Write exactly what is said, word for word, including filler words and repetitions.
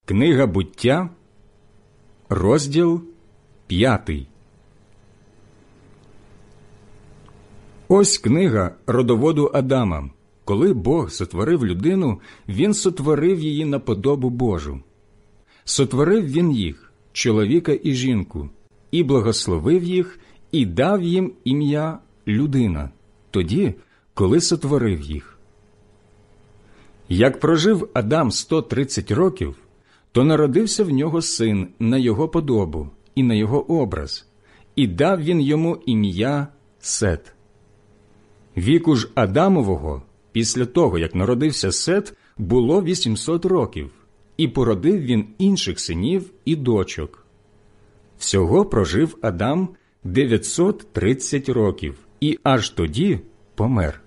Книга Буття, розділ п'ятий. Ось книга родоводу Адама. Коли Бог сотворив людину, Він сотворив її на подобу Божу. Сотворив Він їх, чоловіка і жінку, і благословив їх, і дав їм ім'я людина, тоді, коли сотворив їх. Як прожив Адам сто тридцять років, то народився в нього син на його подобу і на його образ, і дав він йому ім'я Сет. Віку ж Адамового, після того, як народився Сет, було вісімсот років, і породив він інших синів і дочок. Всього прожив Адам дев'ятсот тридцять років, і аж тоді помер.